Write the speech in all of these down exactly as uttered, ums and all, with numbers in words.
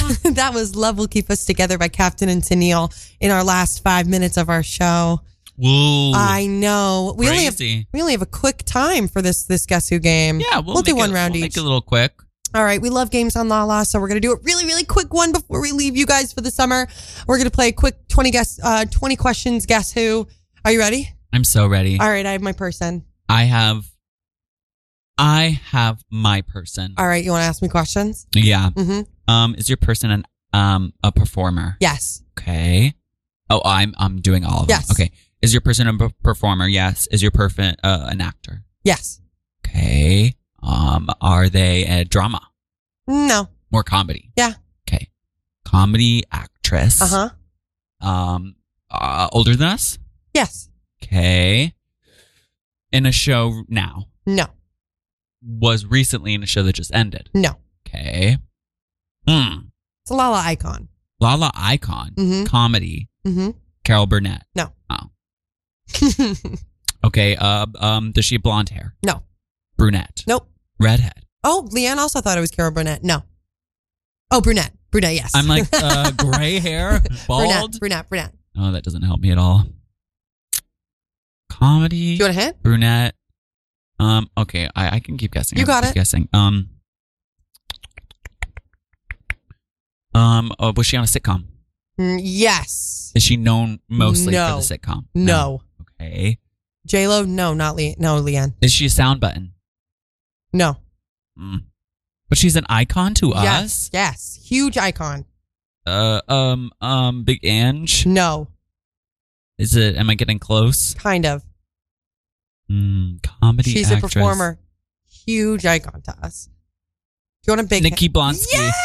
That was Love Will Keep Us Together by Captain and Tennille in our last five minutes of our show. Woo. I know. We only have Crazy. we only have a quick time for this this Guess Who game. Yeah, we'll, we'll do make one it, round we'll each. Make it a little quick. All right, we love games on Lala, so we're gonna do a really really quick one before we leave you guys for the summer. We're gonna play a quick twenty guess uh twenty questions. Guess Who? Are you ready? I'm so ready. All right, I have my person. I have. I have my person. All right, you want to ask me questions? Yeah. Mm-hmm. Um, is your person an um a performer? Yes. Okay. Oh, I'm I'm doing all of them. Yes. Okay. Is your person a p- performer? Yes. Is your person uh, an actor? Yes. Okay. Um, are they a drama? No. More comedy? Yeah. Okay. Comedy actress. Uh-huh. Um, uh, older than us? Yes. Okay. In a show now? No. Was recently in a show that just ended? No. Okay. Hmm. It's a Lala icon. Lala icon. Mm-hmm. Comedy. Mm-hmm. Carol Burnett. No. Oh. Okay. Uh, um, does she have blonde hair? No. Brunette. Nope. Redhead. Oh, Leanne also thought it was Carol Burnett. No. Oh, brunette. Brunette, yes. I'm like, uh, gray hair, bald. Brunette, brunette, brunette. Oh, that doesn't help me at all. Comedy. Do you want a hint? Brunette. Um. Okay, I, I can keep guessing. You I can got keep it. Guessing. Um. Um. Oh, was she on a sitcom? Mm, yes. Is she known mostly No. for the sitcom? No. Okay. J-Lo? No, not Le- No, Leanne. Is she a sound button? No. Mm. But she's an icon to Yes. us. Yes. Huge icon. Uh. Um. Um. Big Ange. No. Is it? Am I getting close? Kind of. Mm, comedy. She's actress. a performer. Huge icon to us. Do you want a big Nikki Blonsky.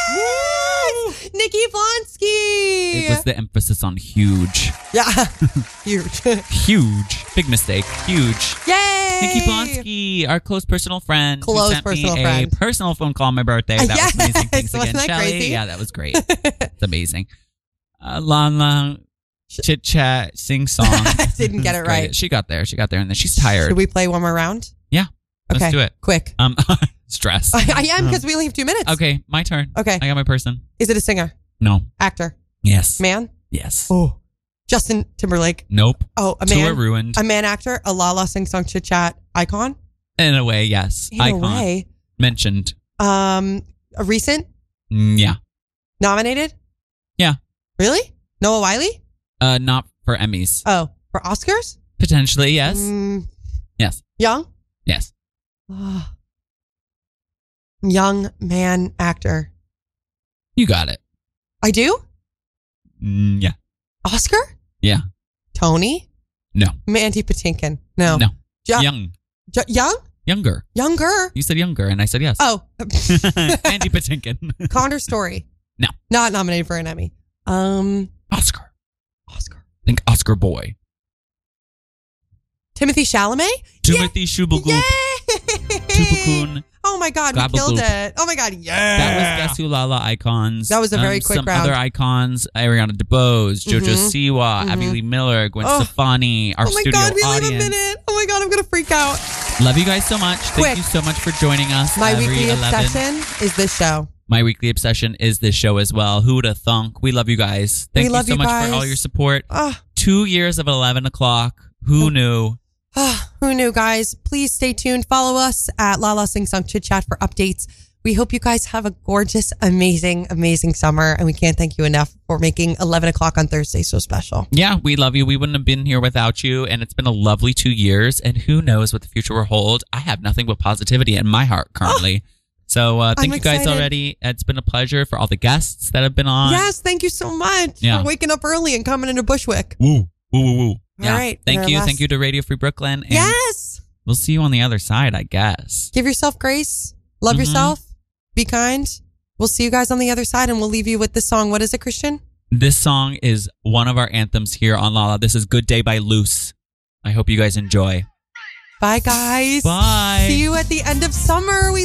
Yes! Nikki Blonsky! It was the emphasis on huge. Yeah. Huge. Huge. Big mistake. Huge. Yay! Nikki Blonsky, our close personal friend. who Close sent personal me friend. a personal phone call on my birthday. That Yes! was amazing. Thanks Wasn't again, that Shelly. crazy? Yeah, that was great. It's amazing. Uh, long, long chit chat, sing song. Didn't get it Great. right. She got there. She got there, and then she's tired. Should we play one more round? Yeah. Okay. Let's do it. Quick. Um, stress. I, I am because we only have two minutes. Okay, my turn. Okay. I got my person. Is it a singer? No. Actor? Yes. Man? Yes. Oh. Justin Timberlake? Nope. Oh, a Two man? are ruined. A man actor? A Lala Sing Song Chit Chat icon? In a way, yes. In Icon. a way. Mentioned. Um, a recent? Mm, yeah. Nominated? Yeah. Really? Noah Wiley? Uh, not for Emmys. Oh, for Oscars? Potentially, yes. Mm, Yes. young? Yes. Oh. Young man actor. You got it. I do? Mm, yeah. Oscar? Yeah. Tony? No. Mandy Patinkin? No. No. Jo- Young. Jo- young? Younger. Younger? You said younger, and I said yes. Oh. Andy Patinkin. Connor Story? No. Not nominated for an Emmy. Um, Oscar. Oscar. Think Oscar boy. Timothy Chalamet? Timothy Shubagoop. Yay! Tupakun. Oh my God, we Gabagoop. killed it. Oh my God, yeah. That was Guess Who Lala icons. That was a very um, quick some round. other icons: Ariana DeBose, JoJo Mhm. Siwa, Mhm. Abby Lee Miller, Gwen Oh. Stefani, our Oh my studio God, we only have a audience. minute. Oh my God, I'm going to freak out. Love you guys so much. Thank Quick. you so much for joining us. My every weekly eleven. obsession is this show. My weekly obsession is this show as well. Who da thunk? We love you guys. Thank We you love so you much guys. for all your support. Ah, Two years of eleven o'clock. Who knew? ah, who knew, guys? Please stay tuned. Follow us at Lala Sing Song Chit Chat for updates. We hope you guys have a gorgeous, amazing, amazing summer. And we can't thank you enough for making eleven o'clock on Thursday so special. Yeah, we love you. We wouldn't have been here without you. And it's been a lovely two years. And who knows what the future will hold? I have nothing but positivity in my heart currently. So uh, thank I'm you guys excited. already. It's been a pleasure for all the guests that have been on. Yes, thank you so much Yeah. for waking up early and coming into Bushwick. Woo, woo, woo, woo. All Yeah. right, Thank and our you. last- Thank you to Radio Free Brooklyn. And Yes. we'll see you on the other side, I guess. Give yourself grace. Love Mhm. yourself. Be kind. We'll see you guys on the other side, and we'll leave you with this song. What is it, Christian? This song is one of our anthems here on Lala. This is Good Day by Loose. I hope you guys enjoy. Bye, guys. Bye. See you at the end of summer. We